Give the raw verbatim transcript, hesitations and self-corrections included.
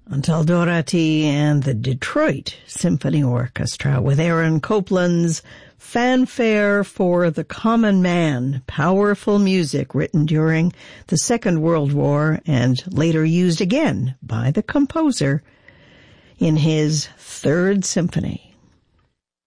Antal Doherty and the Detroit Symphony Orchestra with Aaron Copland's Fanfare for the Common Man, powerful music written during the Second World War and later used again by the composer in his Third Symphony.